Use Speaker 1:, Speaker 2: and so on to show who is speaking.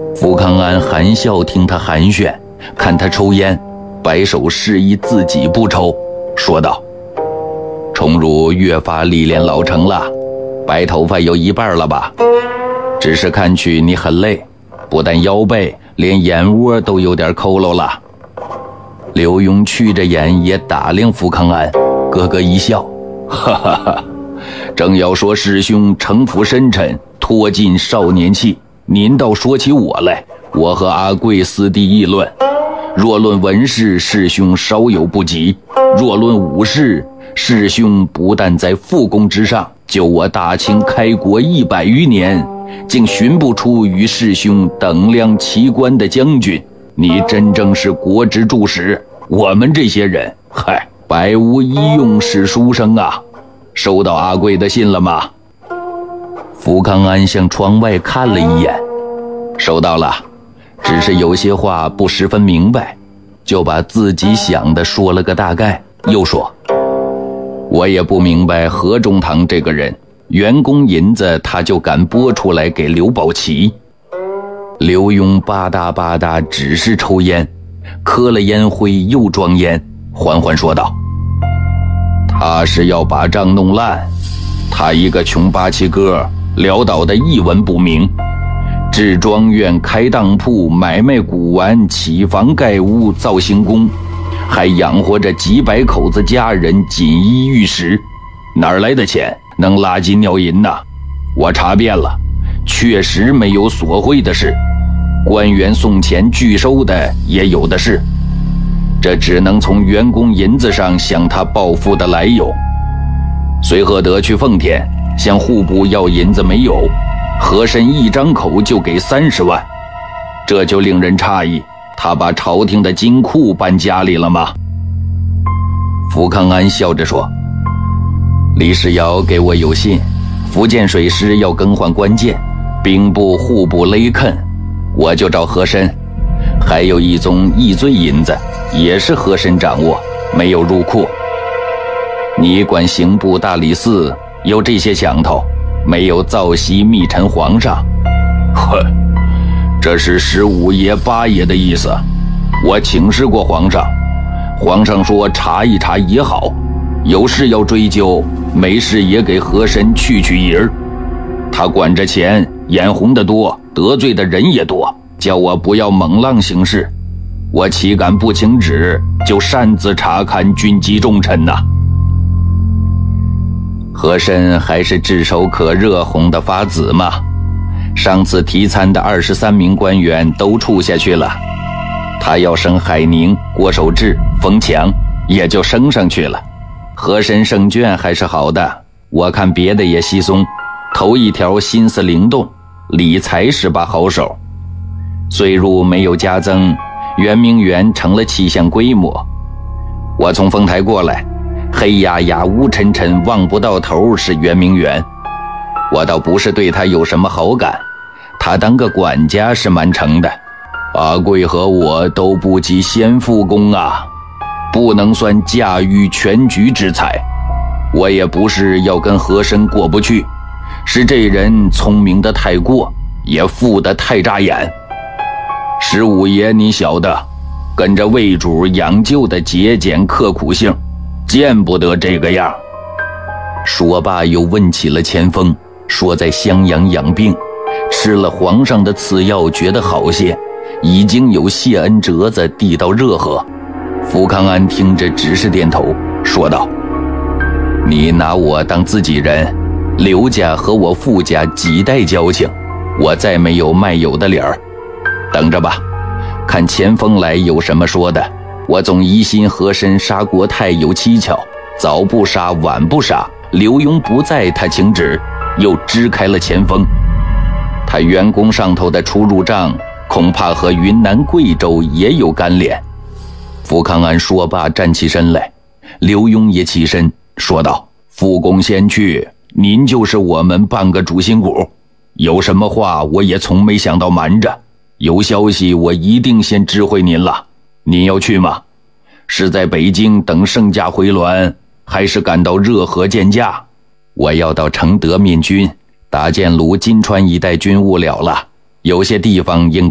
Speaker 1: 福康安含笑听他寒暄，看他抽烟，摆手示意自己不抽，说道：崇儒越发历练老成了，白头发有一半了吧？只是看去你很累，不但腰背，连眼窝都有点佝偻了。刘墉觑着眼也打量福康安，咯咯一笑，哈哈哈，正要说师兄城府深沉，脱尽少年气，您倒说起我来。我和阿贵私地议论，若论文事，师兄稍有不及；若论武事，师兄不但在副功之上，就我大清开国100余年，竟寻不出与师兄等量齐观的将军。你真正是国之柱石，我们这些人，嗨，百无一用是书生啊！收到阿贵的信了吗？福康安向窗外看了一眼，收到了，只是有些话不十分明白，就把自己想的说了个大概，又说：我也不明白何中堂这个人，员工银子他就敢拨出来给刘宝奇。刘墉吧嗒吧嗒只是抽烟，磕了烟灰又装烟，缓缓说道：他是要把账弄烂，他一个穷八七哥，潦倒的一文不名，置庄院，开当铺，买卖古玩，起房盖屋，造行宫，还养活着几百口子家人，锦衣玉食，哪来的钱能拉金尿银呢？我查遍了，确实没有索贿的事，官员送钱拒收的也有的是，这只能从员工银子上想他报复的来由。随和德去奉天向户部要银子没有，和珅一张口就给30万，这就令人诧异，他把朝廷的金库搬家里了吗？福康安笑着说：李世尧给我有信，福建水师要更换关键，兵部户部勒肯，我就找和珅。还有一宗易罪银子，也是和珅掌握，没有入库。你管刑部大理寺有这些墙头，没有造袭密陈皇上。哼，这是15爷8爷的意思。我请示过皇上，皇上说查一查也好，有事要追究，没事也给和珅去银儿。他管着钱，眼红的多，得罪的人也多，叫我不要猛浪行事。我岂敢不请旨，就擅自查看军机重臣呐。和珅还是炙手可热，红得发紫嘛。上次提参的23名官员都处下去了，他要升海宁、郭守志、冯强，也就升上去了。和珅胜券还是好的，我看别的也稀松。头一条心思灵动，理财是把好手。岁入没有加增，圆明园成了气象规模。我从丰台过来，黑压压乌沉沉望不到头是圆明园。我倒不是对他有什么好感，他当个管家是蛮成的。阿贵和我都不及先父公啊，不能算驾驭全局之才。我也不是要跟和珅过不去，是这人聪明得太过，也富得太扎眼。15爷你晓得，跟着魏主养就的节俭刻苦性，见不得这个样。说罢又问起了前锋，说在襄阳养病，吃了皇上的赐药觉得好些，已经有谢恩折子递到热河。福康安听着只是点头，说道：你拿我当自己人，刘家和我傅家几代交情，我再没有卖友的理儿。等着吧，看前锋来有什么说的。我总疑心和珅杀国泰有蹊跷，早不杀晚不杀，刘墉不在他请旨，又支开了前锋。他员工上头的出入账恐怕和云南贵州也有干连。福康安说罢站起身来，刘墉也起身说道：副公先去，您就是我们半个主心骨，有什么话我也从没想到瞒着，有消息我一定先知会您了。您要去吗？是在北京等圣驾回銮，还是赶到热河见驾？我要到承德面军，打建卢金川一带军务了，有些地方应